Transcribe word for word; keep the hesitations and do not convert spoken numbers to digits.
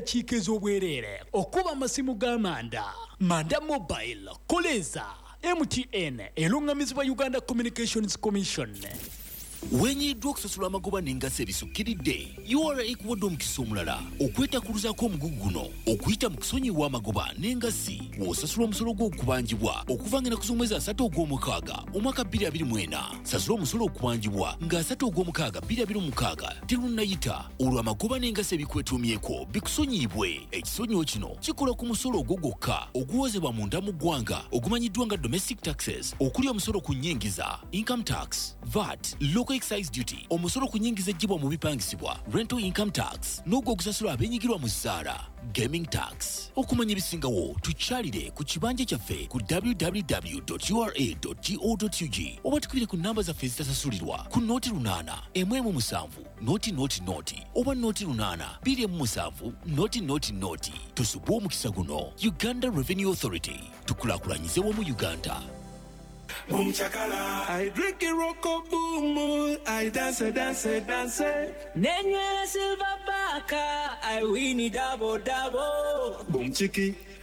eddakiika ez'obwereere okuba amasimu g'amanda manda mobile koleza M T N erungamizibwa Uganda Communications Commission. Wenyiddwa okusasula amagoba n'engazi ebisukkiridde U R A ekuwadde omukisa omulala okwetakuluzaako omugugu guno okuyita mu kusonyiwa amagoba n'engazi bw'osasula omusolo gw'okubangibwa okuva ng'ennaku z'omwezi asatu ogw'omukaaga omwaka bbiri abiri mu ena. Sasula omusolo okubangibwa nga asatu ogw'omukaaga bbiri abiri mu mukaaga terunnayita olwo amagoba n'engazi ebikwetuumyeko bikusonyiibwe. Ekisonyiwo kino kikola ku musolo ogwo gwokka oguwozebwa munda mu ggwanga ogumanyiddwa nga domestic taxes, okuli omusolo ku nnyingiza income tax, V A T, local excise duty, omusolo ku nnyingiza eggyibwa mu bipangisibwa rental income tax, n'ogwo ogusasulwa abeenyigirwa mu zzaala gaming tax. Okumanya ebisingawo tukyalire ku kibanja kyaffe ku w w w dot u r a dot go dot u g oba tukubire ku nnamba zaffe ezitasasulirwa ku nooti lunaana emu emu musanvu nooti nooti nooti oba nooti lunaana bbiri emu musanvu nooti nooti nooti. Tusubwe omukisa guno. Uganda Revenue Authority, tukulaakulanyize wamu Uganda. Boom chakala, I drink a rocko boom, I dance, dance, dance. Nenye silver baka, I win it double double. Boom chiki.